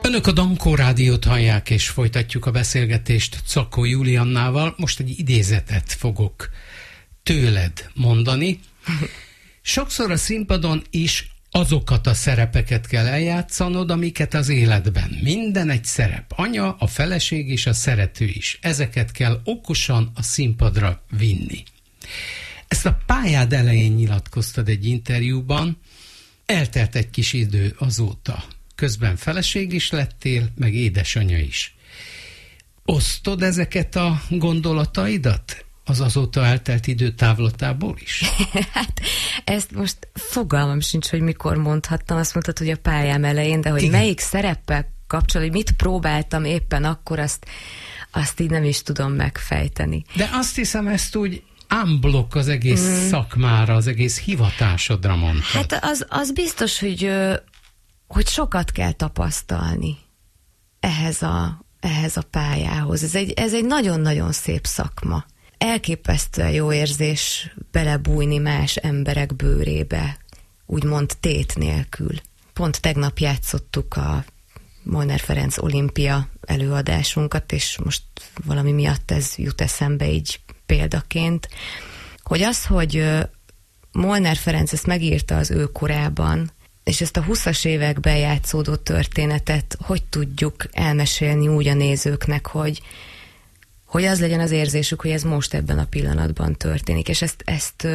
Önök a Dankó Rádiót hallják, és folytatjuk a beszélgetést Czakó Juliannával. Most egy idézetet fogok tőled mondani. Sokszor a színpadon is azokat a szerepeket kell eljátszanod, amiket az életben. Minden egy szerep. Anya, a feleség és a szerető is. Ezeket kell okosan a színpadra vinni. Ezt a pályád elején nyilatkoztad egy interjúban. Eltelt egy kis idő azóta. Közben feleség is lettél, meg édesanyja is. Osztod ezeket a gondolataidat az azóta eltelt idő távlatából is? Hát ezt most fogalmam sincs, hogy mikor mondhattam. Azt mondtad, hogy a pályám elején, de hogy igen, melyik szereppel kapcsolatban, hogy mit próbáltam éppen akkor, azt így nem is tudom megfejteni. De azt hiszem, ezt úgy unblock az egész szakmára, az egész hivatásodra mondtad. Hát az biztos, hogy sokat kell tapasztalni ehhez a pályához. Ez egy nagyon-nagyon szép szakma. Elképesztően jó érzés belebújni más emberek bőrébe, úgymond tét nélkül. Pont tegnap játszottuk a Molnár Ferenc olimpia előadásunkat, és most valami miatt ez jut eszembe így példaként, hogy Molnár Ferenc ezt megírta az ő korában, és ezt a 20-as években játszódó történetet hogy tudjuk elmesélni úgy a nézőknek, hogy az legyen az érzésük, hogy ez most ebben a pillanatban történik. És ezt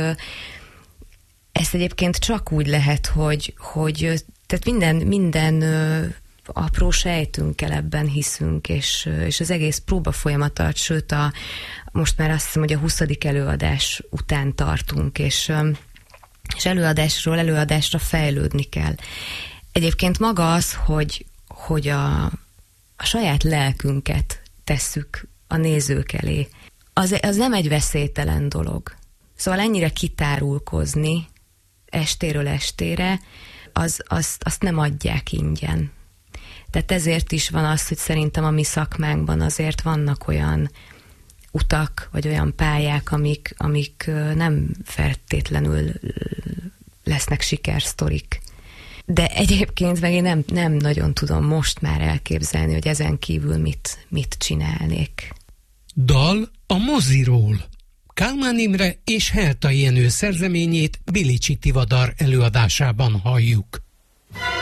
egyébként csak úgy lehet, hogy tehát minden apró sejtünkkel ebben hiszünk, és az egész próba folyamat, sőt most már azt hiszem, hogy a 20. előadás után tartunk, és előadásról előadásra fejlődni kell. Egyébként maga az, hogy a saját lelkünket tesszük a nézők elé, az nem egy veszélytelen dolog. Szóval ennyire kitárulkozni estéről estére, azt nem adják ingyen. Tehát ezért is van az, hogy szerintem a mi szakmánkban azért vannak olyan utak, vagy olyan pályák, amik nem feltétlenül lesznek sikersztorik. De egyébként meg én nem nagyon tudom most már elképzelni, hogy ezen kívül mit csinálnék. Dal a moziról. Kálmán Imre és Heltai Jenő szerzeményét Bilicsi Tivadar előadásában halljuk.